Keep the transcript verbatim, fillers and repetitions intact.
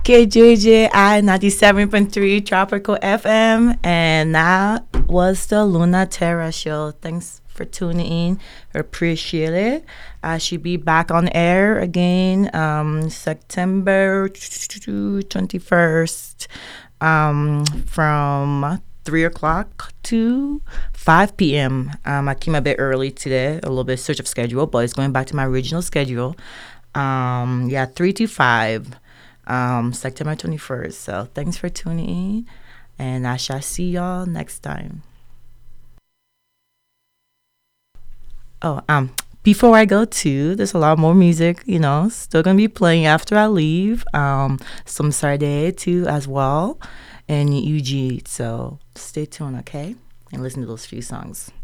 K J J I ninety-seven point three Tropical F M, and that was the Luna Terra show. Thanks for tuning in. Appreciate it. I should be back on air again um, September twenty-first um, from three o'clock to five p.m. Um, I came a bit early today, a little bit switch of schedule, but it's going back to my original schedule. Um, yeah, three to five, um, September twenty-first. So thanks for tuning in, and I shall see y'all next time. Oh, um, before I go too, there's a lot more music, you know, still gonna be playing after I leave. Um, some Sade too as well, and U G. So stay tuned, okay, and listen to those few songs.